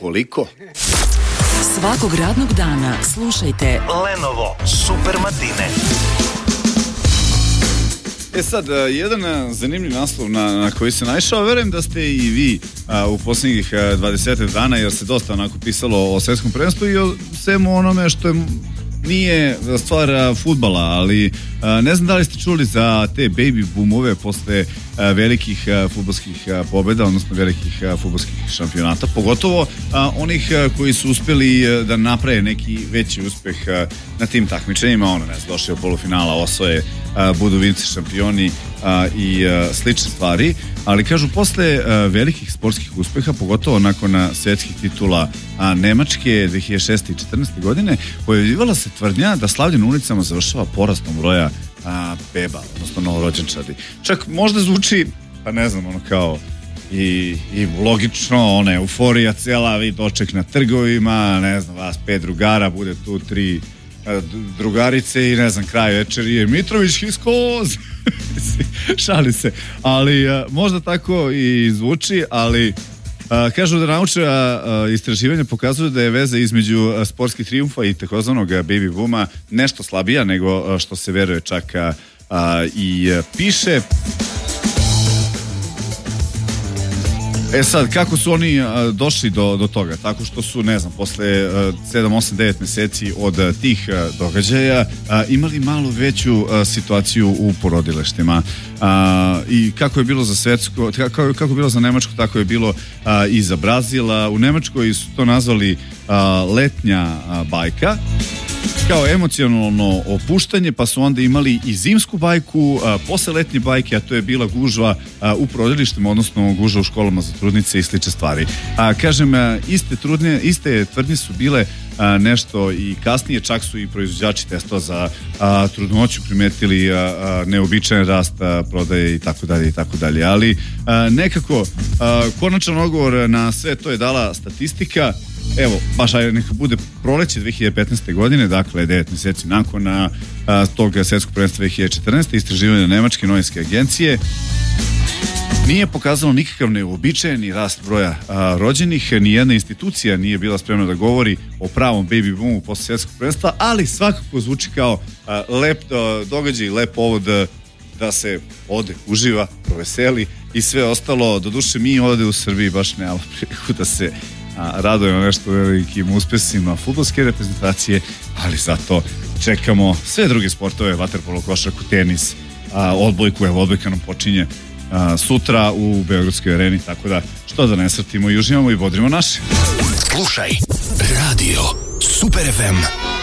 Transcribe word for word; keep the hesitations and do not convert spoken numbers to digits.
koliko? Svakog radnog dana slušajte Lenovo Super Matine. E sad, jedan zanimljiv naslov na, na koji se naišao, verujem da ste i vi a, u posljednjih dvadeset dana, jer se dosta onako pisalo o svjetskom prvenstvu i o svemu onome što je, nije stvar fudbala, ali a, ne znam da li ste čuli za te baby boomove posle a, velikih a, fudbalskih a, pobjeda, odnosno velikih a, fudbalskih šampionata, pogotovo a, onih a, koji su uspjeli a, da naprave neki veći uspeh a, na tim takmičenjima, ono, ne znam, došli u polufinala, osvoje, a, budu vice šampioni a, i a, slične stvari, ali kažu posle a, velikih sportskih uspeha, pogotovo nakon a, svjetskih titula a, Nemačke dve hiljade šeste i četrnaeste godine, pojavljivala se tvrdnja da slavlje na ulicama završava porastom broja a, beba, odnosno novorođenčadi. Čak možda zvuči, pa ne znam, ono kao i, i logično, ona euforija cijela, vi doček na trgovima, ne znam, vas pet drugara, bude tu tri a, drugarice i ne znam, kraj večeri Mitrović Hiskoz. Šali se, ali a, možda tako i zvuči, ali a, kažu da naučna a, istraživanja pokazuju da je veza između a, sportskih trijumfa i takozvanog baby booma nešto slabija nego a, što se veruje, čak a, a, i a, piše. E sad, kako su oni a, došli do, do toga? Tako što su, ne znam, posle sedam, osam, devet meseci od a, tih a, događaja a, imali malo veću a, situaciju u porodilištima. A, I kako je bilo za svetsko, kako, kako je bilo za Nemačku, tako je bilo a, i za Brazil. A, u Nemačkoj su to nazvali a, letnja a, bajka, kao emocionalno opuštanje, pa su onda imali i zimsku bajku a, posle letnje bajke, a to je bila gužva a, u porodilištima, odnosno gužva u školama za trudnice i slične stvari. A, kažem, a, iste, trudne, iste tvrdnje su bile a, nešto i kasnije, čak su i proizvođači testova za a, trudnoću primetili a, a, neobičajan rast a, prodaje i tako dalje i tako dalje, ali a, nekako a, konačan odgovor na sve to je dala statistika. Evo, baš ajde, neka bude proleće dve hiljade petnaeste. godine, dakle devet mjeseci nakon a, a, tog svjetskog prvenstva dve hiljade četrnaeste. istraživanja Nemačke novinske agencije nije pokazalo nikakav neuobičajeni rast broja a, rođenih, nijedna institucija nije bila spremna da govori o pravom baby boomu posle svjetskog prvenstva, ali svakako zvuči kao a, lep a, događaj, lep povod a, da se ode, uživa, proveseli i sve ostalo. Doduše mi ovde u Srbiji baš nemamo priliku da se a, radujemo nešto velikim uspesima fudbalske reprezentacije, ali zato čekamo sve druge sportove, vaterpolo, košarku, tenis, a, odbojku, evo odbojka nam počinje a, sutra u Beogradskoj areni, tako da što da ne srtimo i uživamo i bodrimo naše. Slušaj Radio Super ef em.